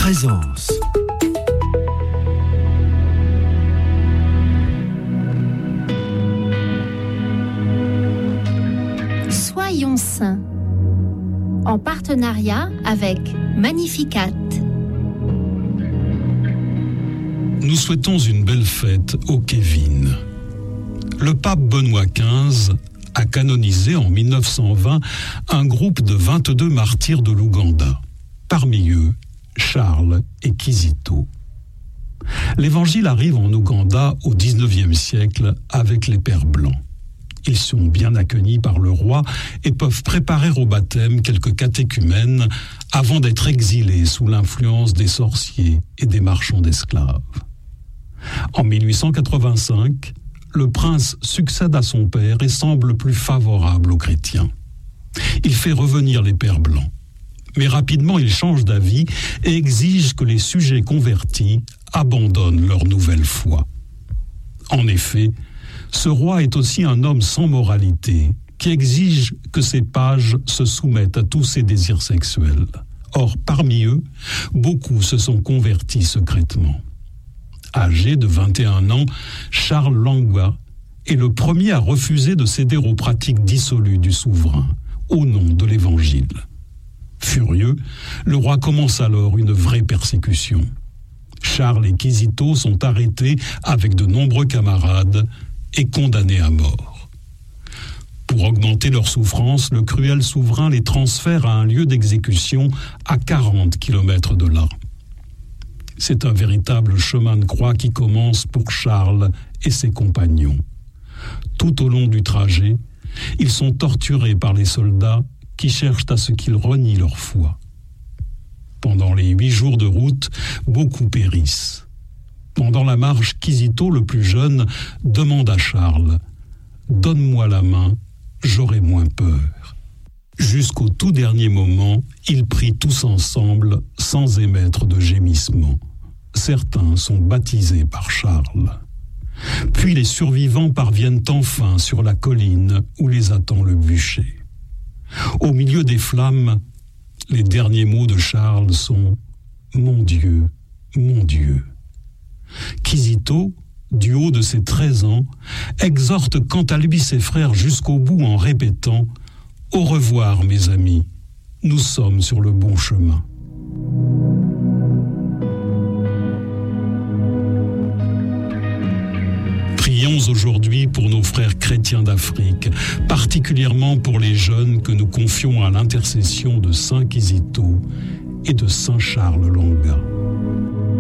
présence. Soyons saints, en partenariat avec Magnificat. Nous souhaitons une belle fête au Kevin. Le pape Benoît XV a canonisé en 1920 un groupe de 22 martyrs de l'Ouganda. Parmi eux, Charles et Kizito. L'évangile arrive en Ouganda au XIXe siècle avec les Pères blancs. Ils sont bien accueillis par le roi et peuvent préparer au baptême quelques catéchumènes avant d'être exilés sous l'influence des sorciers et des marchands d'esclaves. En 1885, le prince succède à son père et semble plus favorable aux chrétiens. Il fait revenir les Pères blancs. Mais rapidement, il change d'avis et exige que les sujets convertis abandonnent leur nouvelle foi. En effet, ce roi est aussi un homme sans moralité qui exige que ses pages se soumettent à tous ses désirs sexuels. Or, parmi eux, beaucoup se sont convertis secrètement. Âgé de 21 ans, Charles Lwanga est le premier à refuser de céder aux pratiques dissolues du souverain, au nom de l'Évangile. Furieux, le roi commence alors une vraie persécution. Charles et Kizito sont arrêtés avec de nombreux camarades et condamnés à mort. Pour augmenter leur souffrance, le cruel souverain les transfère à un lieu d'exécution à 40 km de là. C'est un véritable chemin de croix qui commence pour Charles et ses compagnons. Tout au long du trajet, ils sont torturés par les soldats qui cherchent à ce qu'ils renient leur foi. Pendant les 8 jours de route, beaucoup périssent. Pendant la marche, Kizito, le plus jeune, demande à Charles « Donne-moi la main, j'aurai moins peur ». Jusqu'au tout dernier moment, ils prient tous ensemble sans émettre de gémissements. Certains sont baptisés par Charles. Puis les survivants parviennent enfin sur la colline où les attend le bûcher. Au milieu des flammes, les derniers mots de Charles sont « Mon Dieu, mon Dieu ». Kizito, du haut de ses 13 ans, exhorte quant à lui ses frères jusqu'au bout en répétant « Au revoir, mes amis, nous sommes sur le bon chemin ». Prions aujourd'hui pour nos frères chrétiens d'Afrique, particulièrement pour les jeunes que nous confions à l'intercession de Saint Kizito et de Saint Charles Lwanga.